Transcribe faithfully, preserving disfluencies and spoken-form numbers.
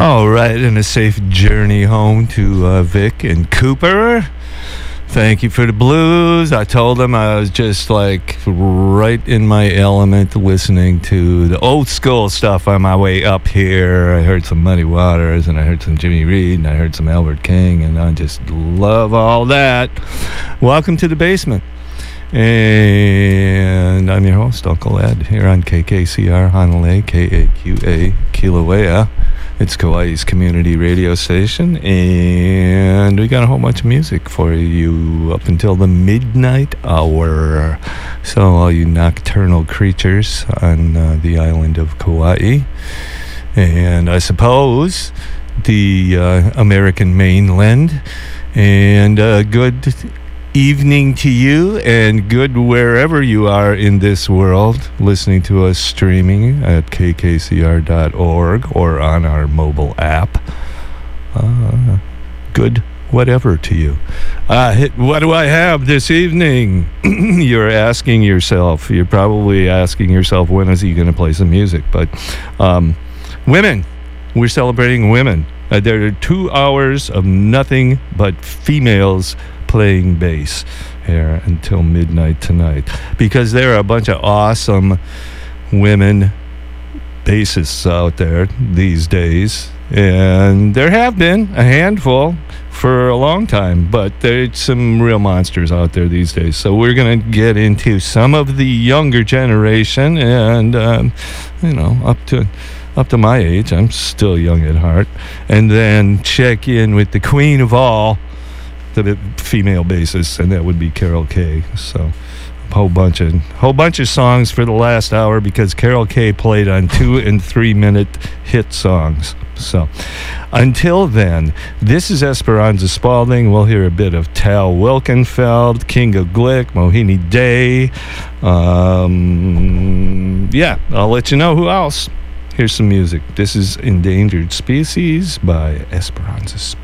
All right, and a safe journey home to uh, Vic and Cooper. Thank you for the blues. I told them I was just like right in my element listening to the old school stuff on my way up here. I heard some Muddy Waters, and I heard some Jimmy Reed, and I heard some Albert King, and I just love all that. Welcome to the basement. And I'm your host, Uncle Ed, here on K K C R Honolulu, K A Q A, Kilauea. It's Kauai's community radio station, and we got a whole bunch of music for you up until the midnight hour. So all you nocturnal creatures on uh, the island of Kauai, and I suppose the uh, American mainland, and uh, good evening to you, and good wherever you are in this world, listening to us streaming at k k c r dot org or on our mobile app. Uh, good whatever to you. Uh, hit, what do I have this evening? You're asking yourself, you're probably asking yourself, when is he going to play some music? But um, women, we're celebrating women. Uh, there are two hours of nothing but females playing bass here until midnight tonight, because there are a bunch of awesome women bassists out there these days, and there have been a handful for a long time, but there's some real monsters out there these days. So we're going to get into some of the younger generation, and um, you know, up to up to my age, I'm still young at heart, and then check in with the queen of all, the female bassist, and that would be Carol Kaye. So a whole bunch of whole bunch of songs for the last hour, because Carol Kaye played on two and three minute hit songs. So until then, this is Esperanza Spalding. We'll hear a bit of Tal Wilkenfeld, Kinga Glick, Mohini Day. Um, yeah, I'll let you know who else. Here's some music. This is Endangered Species by Esperanza Spalding.